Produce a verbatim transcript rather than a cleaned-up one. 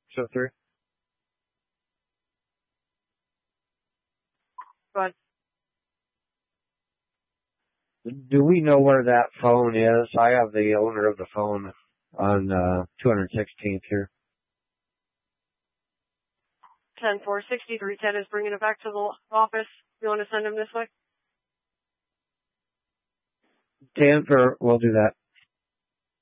oh three. Go ahead. Do we know where that phone is? I have the owner of the phone on uh, two hundred sixteenth here. ten four sixty-three ten is bringing it back to the office. You want to send him this way? ten for, we'll do that.